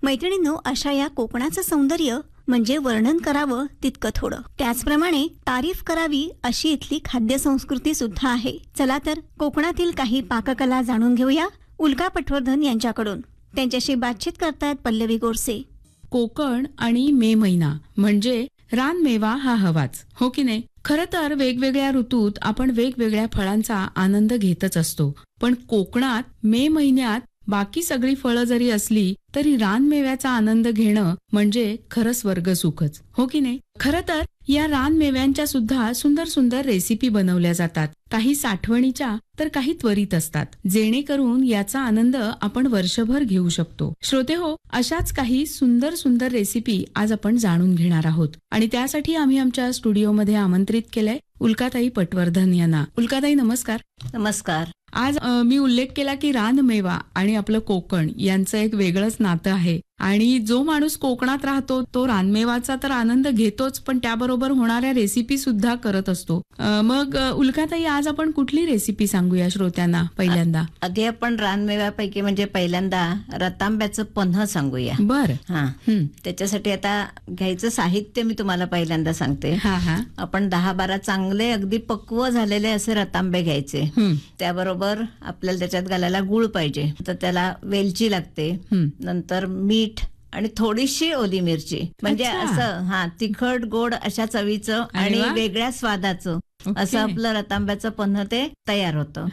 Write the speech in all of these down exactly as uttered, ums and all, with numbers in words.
मैत्रिणींनो, अशा या कोकणाचं सौंदर्य म्हणजे वर्णन करावं तितकं थोडं. त्याचप्रमाणे तारीफ करावी अशी इथली खाद्य संस्कृती सुद्धा आहे. चला तर कोकणातील काही पाककला जाणून घेऊया उल्का पटवर्धन यांच्याकडून. त्यांच्याशी बातचीत करतायत पल्लवी गोरसे. कोकण आणि मे महिना म्हणजे रानमेवा हा हवाच, हो की नाही? खरं तर वेगवेगळ्या ऋतूत आपण वेगवेगळ्या फळांचा आनंद घेतच असतो, पण कोकणात मे महिन्यात बाकी सगळी फळं जरी असली तरी रानमेव्याचा आनंद घेणं म्हणजे खरं स्वर्गसुखच, हो की नाही? खरं तर या रानमेव्यांच्या सुद्धा सुंदर सुंदर रेसिपी बनवल्या जातात. काही साठवणीच्या तर काही त्वरित असतात, जेणेकरून याचा आनंद आपण वर्षभर घेऊ शकतो. श्रोते हो, अशाच काही सुंदर सुंदर रेसिपी आज आपण जाणून घेणार आहोत आणि त्यासाठी आम्ही आमच्या स्टुडिओमध्ये आमंत्रित केलंय उल्काताई पटवर्धन यांना. उल्काताई नमस्कार. नमस्कार. आज मी उल्लेख केला की रानमेवा आणि आपलं कोकण यांचं एक वेगळंच नातं आहे आणि जो माणूस कोकणात राहतो तो रानमेवाचा तर आनंद घेतोच, पण त्याबरोबर होणाऱ्या रेसिपी सुद्धा करत असतो. मग उल्काताई, आज आपण कुठली रेसिपी सांगूया श्रोत्यांना पहिल्यांदा? आधी आपण रानमेव्यापैकी म्हणजे पहिल्यांदा रतांब्याचं पन्ह सांगूया. बर. हा, त्याच्यासाठी आता घ्यायचं साहित्य मी तुम्हाला पहिल्यांदा सांगते. हा हा आपण दहा बारा चांगले अगदी पक्व झालेले असे रतांबे घ्यायचे. त्याबरोबर आपल्याला त्याच्यात घालायला गुळ पाहिजे, तर त्याला वेलची लागते, नंतर मीठ आणि थोडीशी ओली मिरची, म्हणजे असं हा तिखट गोड अशा चवीचं आणि वेगळ्या स्वादाचं असं आपलं रतांब्याचं पन्ह ते तयार होतं.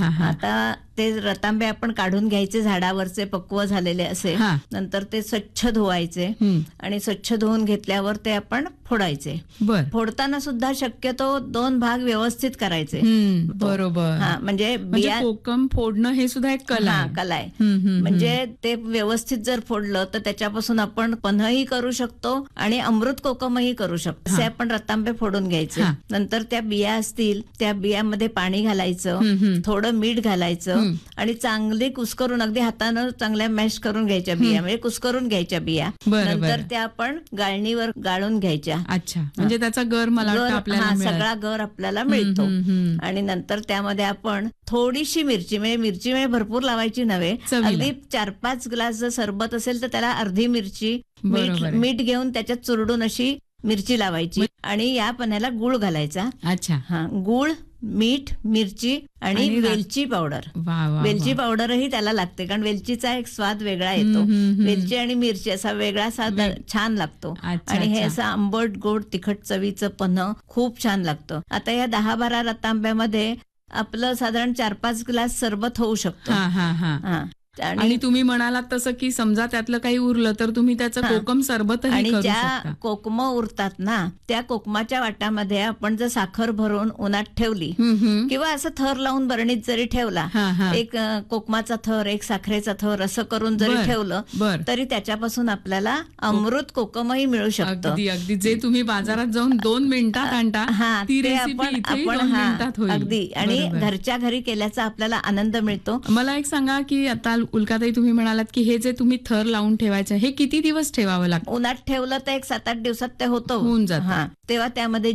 आता ते रतांबे आपण काढून घ्यायचे झाडावरचे पक्व झालेले असे, नंतर ते स्वच्छ धुवायचे आणि स्वच्छ धुवून घेतल्यावर ते आपण फोडायचे. फोडताना सुद्धा शक्यतो दोन भाग व्यवस्थित करायचे. बरोबर. हा, म्हणजे बिया कोकम फोडणं हे सुद्धा एक कला कला आहे. म्हणजे ते व्यवस्थित जर फोडलं तर त्याच्यापासून आपण पन्हही करू शकतो आणि अमृत कोकमही करू शकतो. असे आपण रतांबे फोडून घ्यायचे. नंतर त्या बिया असतील त्या बियामध्ये पाणी घालायचं, थोडं मीठ घालायचं आणि चांगले कुस्करून अगदी हातानं चांगल्या मॅश करून घ्यायच्या बिया, म्हणजे कुस्करून घ्यायच्या बिया. नंतर त्या आपण गाळणीवर गाळून घ्यायच्या. अच्छा, म्हणजे त्याचा गर मला आपल्याला सगळा गर आपल्याला मिळतो. आणि नंतर त्यामध्ये आपण थोडीशी मिरची, म्हणजे मिरची म्हणजे भरपूर लावायची नव्हे, अगदी चार पाच ग्लास जर सरबत असेल तर त्याला अर्धी मिरची, मीठ मीठ घेऊन त्याच्यात चुरडून अशी मिरची लावायची आणि या पन्ह्याला गुळ घालायचा. अच्छा. हा, गुळ, मीठ, मिरची आणि वेलची पावडर. वेलची पावडरही त्याला लागते, कारण वेलचीचा एक स्वाद वेगळा येतो. वेलची आणि मिरची असा वेगळा स्वाद छान लागतो आणि हे असं आंबट गोड तिखट चवीचं पन्ह खूप छान लागतं. आता या दहा बारा रतांब्यामध्ये आपलं साधारण चार पाच ग्लास सरबत होऊ शकतो. हा, आणि तुम्ही म्हणालात तसं की समजा त्यातलं काही उरलं तर तुम्ही त्याचं कोकम सरबत आणि ज्या कोकम उरतात ना त्या कोकमाच्या वाट्यामध्ये आपण जर साखर भरून उन्हात ठेवली किंवा असं थर लावून बरणीत जरी ठेवला, एक कोकमाचा थर एक साखरेचा थर असं करून जरी ठेवलं तरी त्याच्यापासून आपल्याला अमृत कोकमही मिळू शकतं. अगदी जे तुम्ही बाजारात जाऊन दोन मिनिटात आणता ते आपण आपण अगदी आणि घरच्या घरी केल्याचा आपल्याला आनंद मिळतो. मला एक सांगा की आता उल्काताई तुम्ही म्हणालात की हे जे तुम्ही थर लावून ठेवायचं हे किती दिवस ठेवावं लागतं? उन्हात ठेवलं तर एक सात आठ दिवसात ते होतं, होऊन जातं. तेव्हा त्यामध्ये